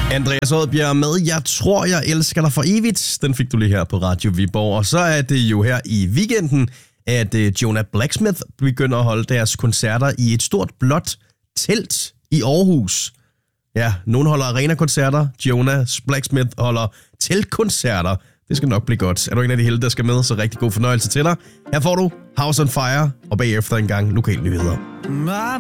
Andreas Odbjerg med Jeg tror, jeg elsker dig for evigt. Den fik du lige her på Radio Viborg. Og så er det jo her i weekenden, at Jonah Blacksmith begynder at holde deres koncerter i et stort blåt telt i Aarhus. Ja, nogen holder arena-koncerter. Jonah Blacksmith holder teltkoncerter. Det skal nok blive godt. Er du en af de heldige, der skal med, så rigtig god fornøjelse til dig. Her får du House on Fire, og bagefter en gang lokale nyheder.